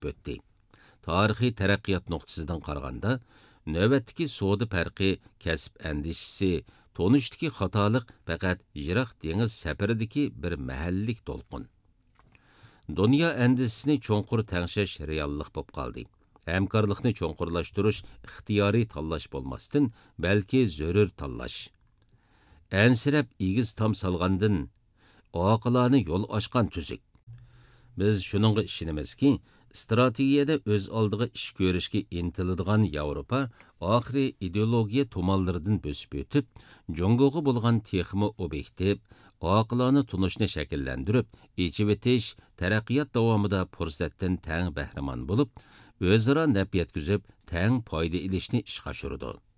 o'tdi. Tarixiy taraqqiyot nuqtasidan qaraganda, navbatdagi savdo farqi, kasb andishisi, tonishdagi xatolik faqat yiroq dengiz safaridagi bir mahallik to'lqin. Dunyo andisini cho'nqur tangshash reallik bo'lib qoldi. Hamkorlikni cho'nqurlashtirish ixtiyoriy tanlash bo'lmasdan, balki zarur tanlash. Ansirab egiz tom solgandan oqilona yo'l ochgan tuzuk. Biz shuningga ishonamizki, strategiyada o'z oldiga ish ko'rishga intiladigan Yevropa oxiri ideologiya tomonlaridan bo'sib o'tib, Jongoga bo'lgan texmi obyektiv, oqilona tunishni shakllantirib, ichib etish, taraqqiyot davomida fursatdan tang bahramon bo'lib, o'zaro naf yetkazib, tang foyda ilishni ishga oshirdi.